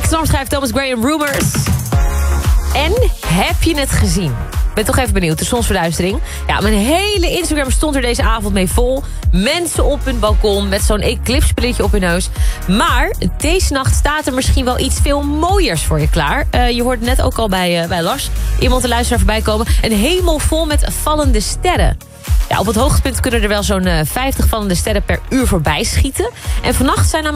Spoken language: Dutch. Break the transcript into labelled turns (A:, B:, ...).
A: Storm schrijft Thomas Graham Rumors. En heb je het gezien? Ik ben toch even benieuwd, de zonsverduistering. Ja, mijn hele Instagram stond er deze avond mee vol. Mensen op hun balkon met zo'n eclipsbrilletje op hun neus. Maar deze nacht staat er misschien wel iets veel mooiers voor je klaar. Je hoort net ook al bij Lars iemand de luisteraar voorbij komen. Een hemel vol met vallende sterren. Ja, op het hoogtepunt kunnen er wel zo'n 50 vallende sterren per uur voorbij schieten. En vannacht zijn